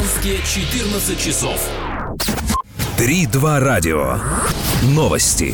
Минске 14 часов. 3-2 радио. Новости.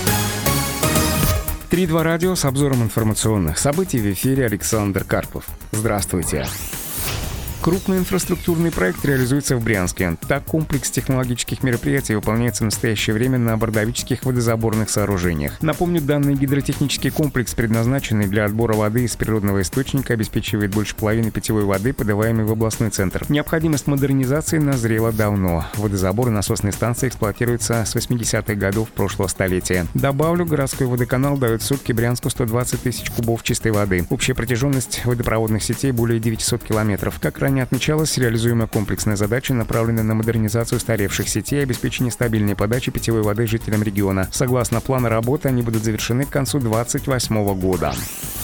3-2 радио с обзором информационных событий в эфире Александр Карпов. Здравствуйте. Крупный инфраструктурный проект реализуется в Брянске. Так, комплекс технологических мероприятий выполняется в настоящее время на Бордовических водозаборных сооружениях. Напомню, данный гидротехнический комплекс, предназначенный для отбора воды из природного источника, обеспечивает больше половины питьевой воды, подаваемой в областной центр. Необходимость модернизации назрела давно. Водозаборы насосной станции эксплуатируются с 80-х годов прошлого столетия. Добавлю, городской водоканал дает в сутки Брянску 120 тысяч кубов чистой воды. Общая протяженность водопроводных сетей более 900 километров. Как ранее отмечалось, реализуемая комплексная задача направлена на модернизацию устаревших сетей и обеспечение стабильной подачи питьевой воды жителям региона. Согласно плану работы, они будут завершены к концу 2028 года.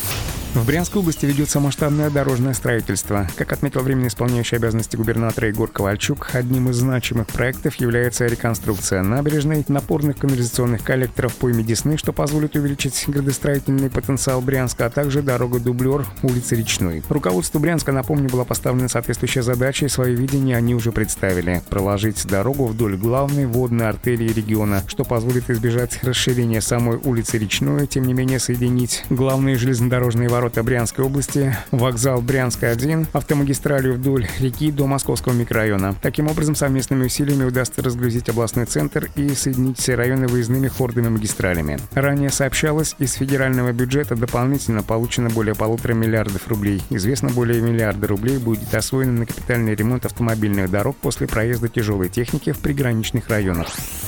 В Брянской области ведется масштабное дорожное строительство. Как отметил временно исполняющий обязанности губернатора Егор Ковальчук, одним из значимых проектов является реконструкция набережной, напорных канализационных коллекторов пойме Десны, что позволит увеличить градостроительный потенциал Брянска, а также дорога-дублер улицы Речной. Руководству Брянска, напомню, была поставлена соответствующая задача, и свое видение они уже представили. Проложить дорогу вдоль главной водной артерии региона, что позволит избежать расширения самой улицы Речной, тем не менее соединить главные железнодорожные ворота Брянской области, вокзал Брянска-1, автомагистралью вдоль реки до Московского микрорайона. Таким образом, совместными усилиями удастся разгрузить областной центр и соединить все районы выездными хордовыми магистралями. Ранее сообщалось, из федерального бюджета дополнительно получено более 1,5 миллиарда рублей. Известно, более миллиарда рублей будет освоено на капитальный ремонт автомобильных дорог после проезда тяжелой техники в приграничных районах.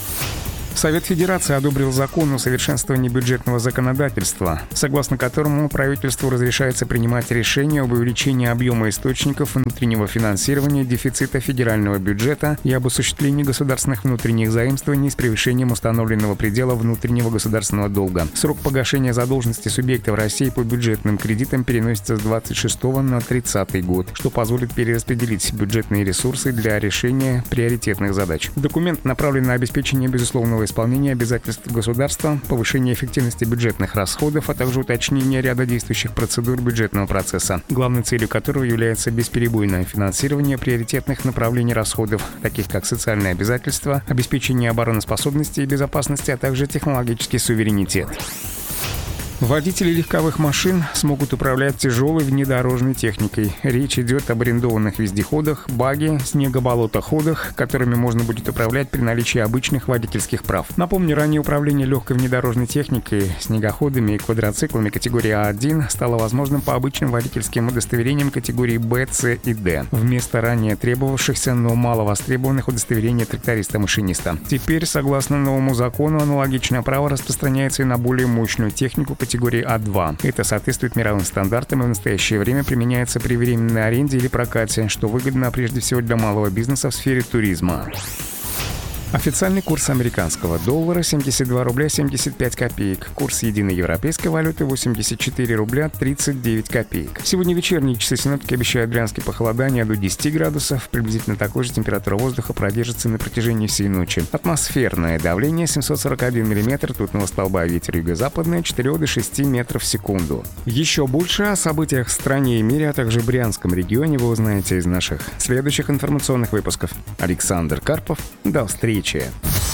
Совет Федерации одобрил закон о совершенствовании бюджетного законодательства, согласно которому правительству разрешается принимать решения об увеличении объема источников внутреннего финансирования дефицита федерального бюджета и об осуществлении государственных внутренних заимствований с превышением установленного предела внутреннего государственного долга. Срок погашения задолженности субъектов России по бюджетным кредитам переносится с 26 на 30 год, что позволит перераспределить бюджетные ресурсы для решения приоритетных задач. Документ направлен на обеспечение безусловного исполнения обязательств государства, повышение эффективности бюджетных расходов, а также уточнение ряда действующих процедур бюджетного процесса, главной целью которого является бесперебойное финансирование приоритетных направлений расходов, таких как социальные обязательства, обеспечение обороноспособности и безопасности, а также технологический суверенитет. Водители легковых машин смогут управлять тяжелой внедорожной техникой. Речь идет об арендованных вездеходах, багги, снегоболотоходах, которыми можно будет управлять при наличии обычных водительских прав. Напомню, ранее управление легкой внедорожной техникой, снегоходами и квадроциклами категории А1 стало возможным по обычным водительским удостоверениям категории Б, С и Д, вместо ранее требовавшихся, но мало востребованных удостоверений тракториста-машиниста. Теперь, согласно новому закону, аналогичное право распространяется и на более мощную технику категории А2. Это соответствует мировым стандартам и в настоящее время применяется при временной аренде или прокате, что выгодно прежде всего для малого бизнеса в сфере туризма. Официальный курс американского доллара 72 рубля 75 копеек. Курс единой европейской валюты 84 рубля 39 копеек. Сегодня вечерние часы синоптики обещают брянские похолодания до 10 градусов. Приблизительно такой же температура воздуха продержится на протяжении всей ночи. Атмосферное давление 741 мм ртутного столба, ветер юго-западный от 4 до 6 метров в секунду. Еще больше о событиях в стране и мире, а также в Брянском регионе вы узнаете из наших следующих информационных выпусков. Александр Карпов. До встречи.